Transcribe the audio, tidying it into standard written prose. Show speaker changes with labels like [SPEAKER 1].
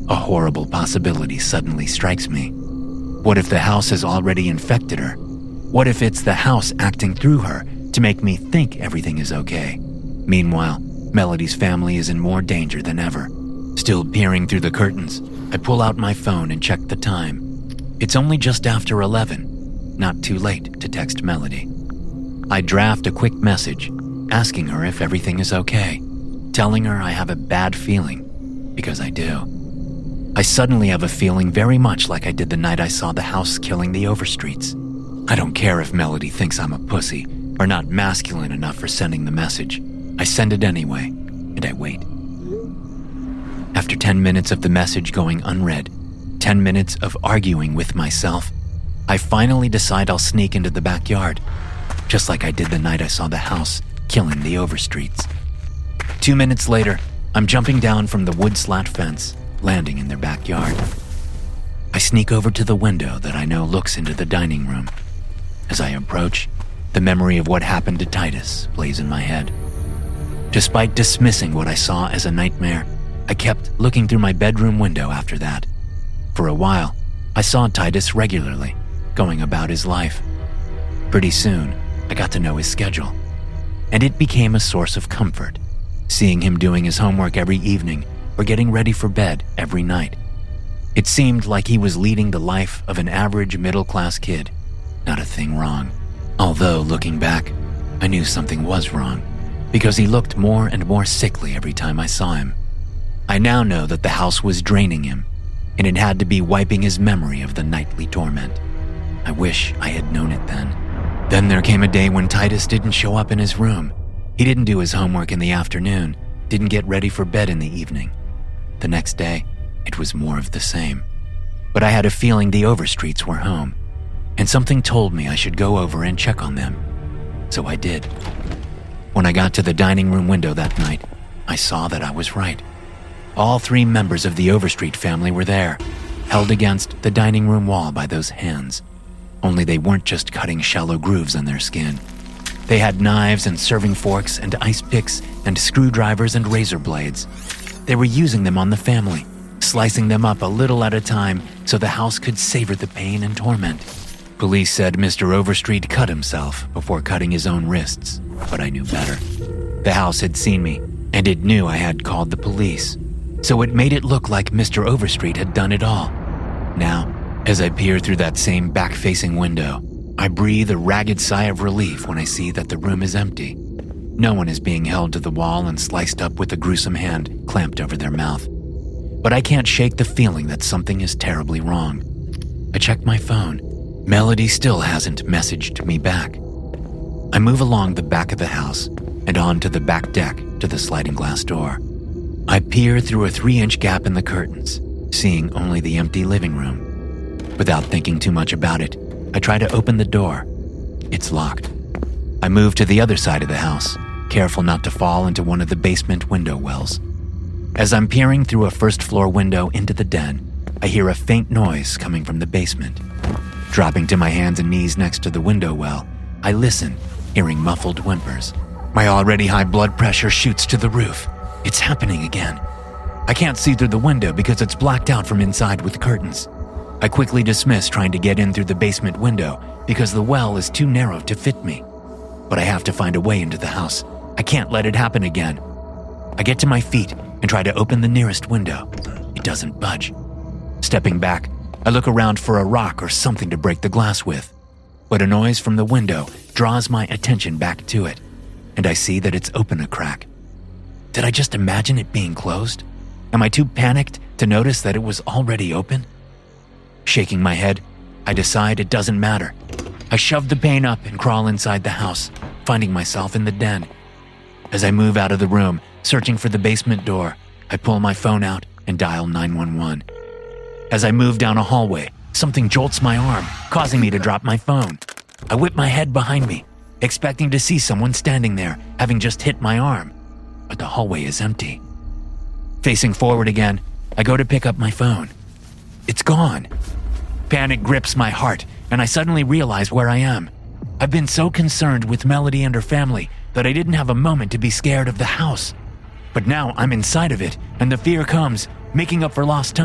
[SPEAKER 1] a horrible possibility suddenly strikes me. What if the house has already infected her? What if it's the house acting through her to make me think everything is okay? Meanwhile, Melody's family is in more danger than ever. Still peering through the curtains, I pull out my phone and check the time. It's only just after 11, not too late to text Melody. I draft a quick message, asking her if everything is okay, telling her I have a bad feeling, because I do. I suddenly have a feeling very much like I did the night I saw the house killing the Overstreets. I don't care if Melody thinks I'm a pussy or not masculine enough for sending the message. I send it anyway, and I wait. After 10 minutes of the message going unread, 10 minutes of arguing with myself, I finally decide I'll sneak into the backyard, just like I did the night I saw the house killing the Overstreets. 2 minutes later, I'm jumping down from the wood slat fence, landing in their backyard. I sneak over to the window that I know looks into the dining room. As I approach, the memory of what happened to Titus plays in my head. Despite dismissing what I saw as a nightmare, I kept looking through my bedroom window after that. For a while, I saw Titus regularly, going about his life. Pretty soon, I got to know his schedule, and it became a source of comfort, seeing him doing his homework every evening or getting ready for bed every night. It seemed like he was leading the life of an average middle-class kid, not a thing wrong. Although, looking back, I knew something was wrong, because he looked more and more sickly every time I saw him. I now know that the house was draining him, and it had to be wiping his memory of the nightly torment. I wish I had known it then. Then there came a day when Titus didn't show up in his room. He didn't do his homework in the afternoon, didn't get ready for bed in the evening. The next day, it was more of the same. But I had a feeling the Overstreets were home, and something told me I should go over and check on them. So I did. When I got to the dining room window that night, I saw that I was right. All 3 members of the Overstreet family were there, held against the dining room wall by those hands. Only they weren't just cutting shallow grooves in their skin. They had knives and serving forks and ice picks and screwdrivers and razor blades. They were using them on the family, slicing them up a little at a time so the house could savor the pain and torment. Police said Mr. Overstreet cut himself before cutting his own wrists, but I knew better. The house had seen me, and it knew I had called the police, so it made it look like Mr. Overstreet had done it all. Now, as I peer through that same back-facing window, I breathe a ragged sigh of relief when I see that the room is empty. No one is being held to the wall and sliced up with a gruesome hand clamped over their mouth. But I can't shake the feeling that something is terribly wrong. I check my phone. Melody still hasn't messaged me back. I move along the back of the house and onto the back deck to the sliding glass door. I peer through a 3-inch gap in the curtains, seeing only the empty living room. Without thinking too much about it, I try to open the door. It's locked. I move to the other side of the house, careful not to fall into one of the basement window wells. As I'm peering through a first-floor window into the den, I hear a faint noise coming from the basement. Dropping to my hands and knees next to the window well, I listen, hearing muffled whimpers. My already high blood pressure shoots to the roof. It's happening again. I can't see through the window because it's blacked out from inside with curtains. I quickly dismiss trying to get in through the basement window because the well is too narrow to fit me. But I have to find a way into the house. I can't let it happen again. I get to my feet and try to open the nearest window. It doesn't budge. Stepping back, I look around for a rock or something to break the glass with. But a noise from the window draws my attention back to it, and I see that it's open a crack. Did I just imagine it being closed? Am I too panicked to notice that it was already open? Shaking my head, I decide it doesn't matter. I shove the pane up and crawl inside the house, finding myself in the den. As I move out of the room, searching for the basement door, I pull my phone out and dial 911. As I move down a hallway, something jolts my arm, causing me to drop my phone. I whip my head behind me, expecting to see someone standing there, having just hit my arm. But the hallway is empty. Facing forward again, I go to pick up my phone. It's gone. Panic grips my heart, and I suddenly realize where I am. I've been so concerned with Melody and her family that I didn't have a moment to be scared of the house. But now I'm inside of it, and the fear comes, making up for lost time.